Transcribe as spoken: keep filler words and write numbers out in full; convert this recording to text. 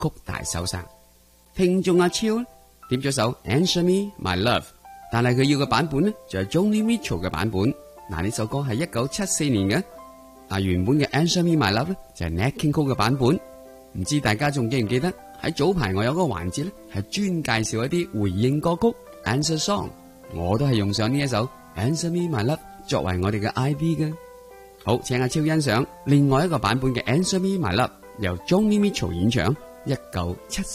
曲大手生。聽眾阿超咧點咗首 Answer Me My Love， 但係佢要嘅版本咧就係 Joni Mitchell 嘅版本。嗱，呢首歌係一九七四年嘅，嗱原本嘅 Answer Me My Love 咧就係 Nat King Cole 嘅版本。唔知大家仲記唔記得喺早排我有個環節咧係專介紹一啲回應歌曲 Answer Song， 我都係用上呢一首 Answer Me My Love 作為我哋嘅 I D 嘅。好，請阿超欣賞另外一個版本嘅 Answer Me My Love， 由 Joni Mitchell 演唱，一九七